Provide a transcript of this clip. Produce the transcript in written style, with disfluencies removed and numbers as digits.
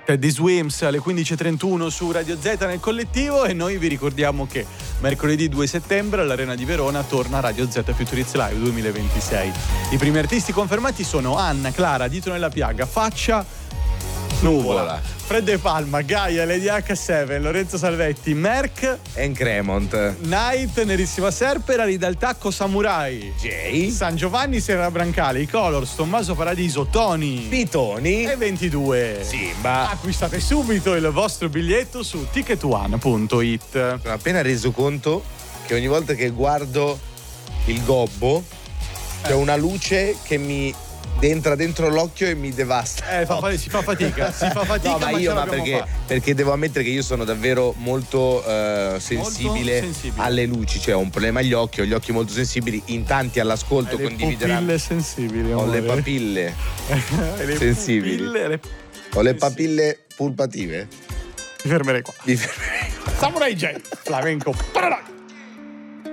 Teddy Swims alle 15.31 su Radio Z nel collettivo, e noi vi ricordiamo che mercoledì 2 settembre all'Arena di Verona torna Radio Z Future Hits Live 2026. I primi artisti confermati sono Anna, Clara, Dito nella piaga, Faccia, Nuvola, Fred De Palma, Gaia, Lady H7, Lorenzo Salvetti, Merck, Cremont, Night, Nerissima Serpera, Ridal Tacco, Samurai, Jay, San Giovanni, Sera Brancale, I Colors, Tommaso Paradiso, Tony, Pitoni e 22. Simba. Acquistate subito il vostro biglietto su ticketone.it. Sono appena reso conto che ogni volta che guardo il gobbo c'è una luce che mi entra dentro l'occhio e mi devasta. Si fa fatica. No, ma perché devo ammettere che io sono davvero molto sensibile alle luci, cioè ho un problema agli occhi, ho gli occhi molto sensibili, in tanti all'ascolto condivideranno. Papille sensibili, ho le papille sensibili. Ho le papille pulpative. Mi fermerei qua. Samurai J, flamenco.